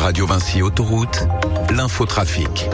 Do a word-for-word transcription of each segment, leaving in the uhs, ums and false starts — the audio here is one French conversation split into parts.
Radio Vinci Autoroute, l'infotrafic.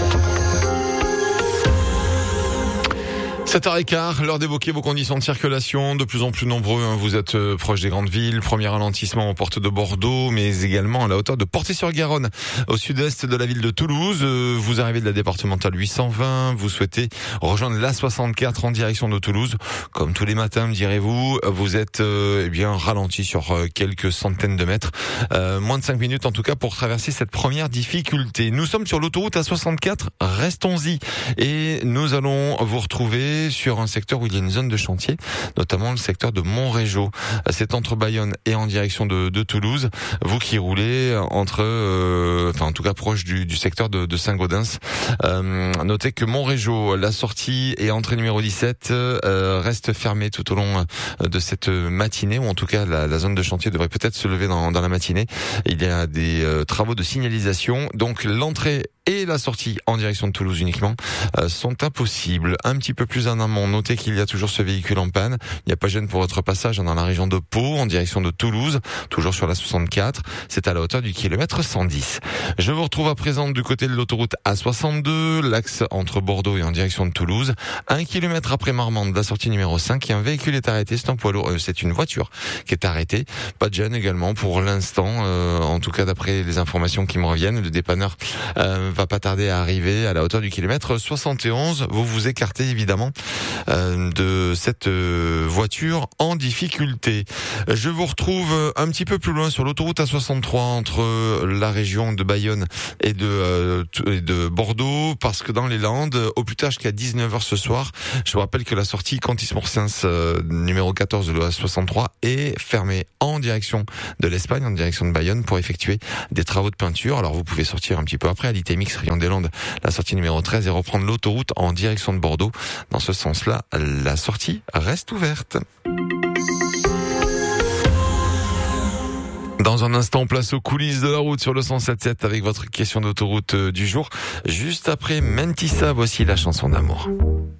sept heures quinze, l'heure d'évoquer vos conditions de circulation, de plus en plus nombreux, hein, vous êtes euh, proche des grandes villes, premier ralentissement aux portes de Bordeaux, mais également à la hauteur de Portet-sur-Garonne, au sud-est de la ville de Toulouse. Euh, vous arrivez de la départementale huit cent vingt, vous souhaitez rejoindre l'A soixante-quatre en direction de Toulouse. Comme tous les matins, me direz-vous, vous êtes euh, eh bien ralenti sur euh, quelques centaines de mètres, euh, moins de cinq minutes en tout cas pour traverser cette première difficulté. Nous sommes sur l'autoroute A soixante-quatre, restons-y, et nous allons vous retrouver sur un secteur où il y a une zone de chantier, notamment le secteur de Montrégeau. C'est entre Bayonne et en direction de, de Toulouse. Vous qui roulez entre, euh, enfin en tout cas proche du, du secteur de, de Saint-Gaudens, euh, notez que Montrégeau, la sortie et entrée numéro dix-sept euh, reste fermée tout au long de cette matinée, ou en tout cas la, la zone de chantier devrait peut-être se lever dans, dans la matinée. Il y a des euh, travaux de signalisation, donc l'entrée et la sortie en direction de Toulouse uniquement euh, sont impossibles. Un petit peu plus en amont, notez qu'il y a toujours ce véhicule en panne. Il n'y a pas gêne pour votre passage dans la région de Pau en direction de Toulouse, toujours sur la soixante-quatre. C'est à la hauteur du kilomètre cent dix. Je vous retrouve à présent du côté de l'autoroute A soixante-deux, l'axe entre Bordeaux et en direction de Toulouse. Un kilomètre après Marmande, la sortie numéro cinq, et un véhicule est arrêté. C'est un poids lourd, euh, c'est une voiture qui est arrêtée. Pas de gêne également pour l'instant, euh, en tout cas d'après les informations qui me reviennent. Le dépanneur euh, va pas tarder à arriver à la hauteur du kilomètre soixante et onze. Vous vous écartez évidemment euh, de cette euh, voiture en difficulté. Je vous retrouve un petit peu plus loin sur l'autoroute A soixante-trois entre la région de Bayonne et de, euh, et de Bordeaux, parce que dans les Landes, au plus tard jusqu'à dix-neuf heures ce soir, je vous rappelle que la sortie Cantis-Morsens euh, numéro quatorze de l'A soixante-trois est fermée en direction de l'Espagne, en direction de Bayonne, pour effectuer des travaux de peinture. Alors vous pouvez sortir un petit peu après à l'I T M X Rayon des Landes, la sortie numéro treize, et reprendre l'autoroute en direction de Bordeaux. Dans ce sens-là, la sortie reste ouverte. Dans un instant, place aux coulisses de la route sur le cent sept sept avec votre question d'autoroute du jour. Juste après Mentissa, voici la chanson d'amour.